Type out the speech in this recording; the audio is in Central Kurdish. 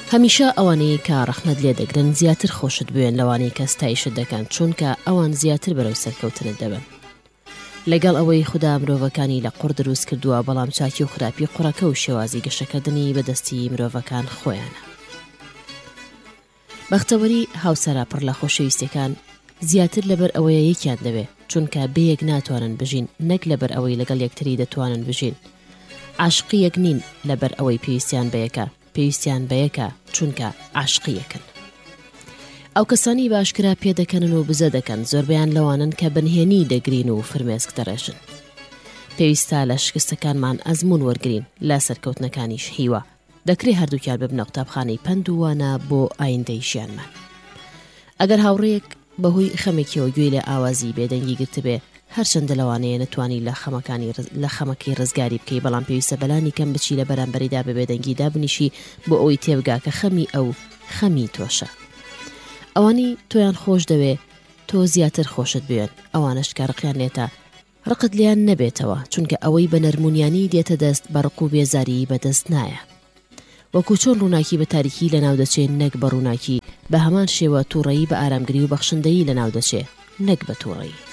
هەمیشە ئەوانەی کە ڕەحمەت لێ دەگرن زیاتر خۆشت بوێن لەوانەی کە ستایشت دەکەن، چونکە ئەوان زیاتر بەرەو سەرکەوتنت دەبن. لەگەڵ ئەوەی خوددا مرۆڤەکانی لە قوڕ دروست کردووە، بەڵام چاکی و خراپی قوڕەکە و شێوازی گەشەکردنی بەدەستی مرۆڤەکان خۆیانە. بەختەوەری هاوسەرە پڕ لە خۆشەویستیەکان زیاتر لەبەر ئەوەیە یەکیان دەوێ، چونکە بەیەک ناتوانن بژین، نەک لەبەر ئەوەی لەگەڵ یەکتری دەتوانن بژین. عاشقی یەک نین لەبەر ئەوەی پێویستیان بەیەکە، پێویستیان بەیەکە چونکە عاشقی یەکن. ئەو کەسانی باشکرا پێ دەکەنن و بزە دەکەن، زۆربیان لەوانن کە بنهێنی دەگرین و فرمێسک دەڕێژن. پێویستە لە شکستەکانمان ئەزمون وەرگرین، لە سەرکەوتنەکانیش هیوە. دەکرێ هەردووکیان ببنە قوتابخانەی پند و وانە بۆ ئایندەی ژیانمان. ئەگەر هاوڕێیەک بەهۆی خەمێکیەوە گوێی لە ئاوازی بێدەنگی گرتبێ، هەرچەندە لەوانەیە نتوانی لە خەمەکەی ڕزگاری بکەی، بەڵام پێویستە بەلانی کەم بچی لە بەرامبەریدا بە بێدەنگیدا بنیشی بۆ ئەوەی تێبگا کە خەمی ئەو خەمی تۆشە. ئەوانی تۆیان خۆش دەوێ تۆ زیاتر خۆشت بوێن، ئەوانش کارڕقیان لێتە ڕقت لیان نەبێتەوە، چونکە ئەوەی بە نەرمونیانی دێتە دەست بە ڕق و بێزاری بەدەست نایە. وەکو چۆن ڕووناکی بە تاریکی لە ناو دەچێت نەک بە ڕووناکی، بە هەمان شێوە تووڕەیی بە ئارامگری و بەخشندەیی لە ناو دەچێت نەک بە تووڕەیی.